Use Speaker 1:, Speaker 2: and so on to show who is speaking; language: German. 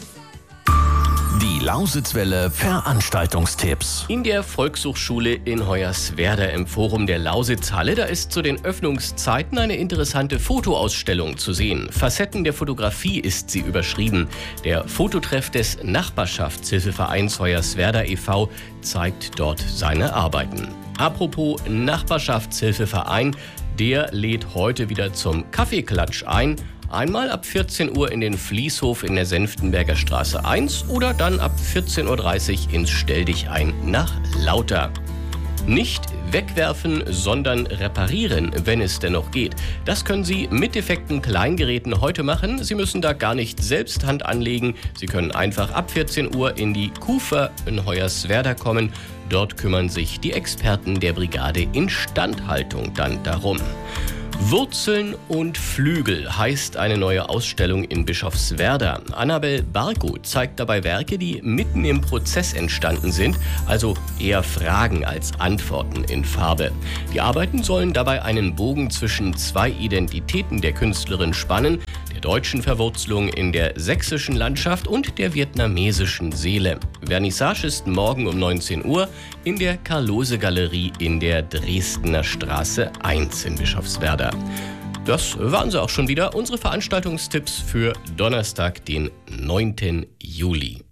Speaker 1: Die Lausitzwelle Veranstaltungstipps.
Speaker 2: In der Volkshochschule in Hoyerswerda im Forum der Lausitzhalle, da ist zu den Öffnungszeiten eine interessante Fotoausstellung zu sehen. Facetten der Fotografie ist sie überschrieben. Der Fototreff des Nachbarschaftshilfevereins Hoyerswerda e.V. zeigt dort seine Arbeiten. Apropos Nachbarschaftshilfeverein, der lädt heute wieder zum Kaffeeklatsch ein. Einmal ab 14 Uhr in den Fließhof in der Senftenberger Straße 1 oder dann ab 14.30 Uhr ins Stelldichein nach Lauter. Nicht wegwerfen, sondern reparieren, wenn es denn noch geht. Das können Sie mit defekten Kleingeräten heute machen. Sie müssen da gar nicht selbst Hand anlegen. Sie können einfach ab 14 Uhr in die KUFA in Hoyerswerda kommen. Dort kümmern sich die Experten der Brigade Instandhaltung dann darum. Wurzeln und Flügel heißt eine neue Ausstellung in Bischofswerda. Annabel Barko zeigt dabei Werke, die mitten im Prozess entstanden sind, also eher Fragen als Antworten in Farbe. Die Arbeiten sollen dabei einen Bogen zwischen zwei Identitäten der Künstlerin spannen, der deutschen Verwurzelung in der sächsischen Landschaft und der vietnamesischen Seele. Vernissage ist morgen um 19 Uhr in der Karl-Lohse-Galerie in der Dresdner Straße 1 in Bischofswerda. Das waren sie auch schon wieder, unsere Veranstaltungstipps für Donnerstag, den 9. Juli.